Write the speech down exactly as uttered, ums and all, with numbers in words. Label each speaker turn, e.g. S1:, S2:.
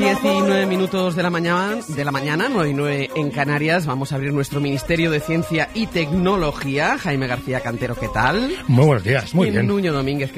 S1: diez y nueve minutos de la mañana, de la mañana, nueve y nueve en Canarias. Vamos a abrir nuestro Ministerio de Ciencia y Tecnología. Jaime García Cantero, ¿qué tal?
S2: Muy buenos días, muy
S1: y
S2: bien.
S1: Nuño Domínguez,